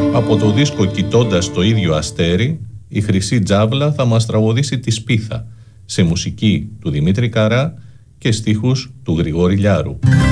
Από το δίσκο «Κοιτώντας το ίδιο αστέρι», η Χρυσή Τζάβλα θα μας τραγουδήσει τη Σπίθα, σε μουσική του Δημήτρη Καρά και στίχους του Γρηγόρη Λιάρου.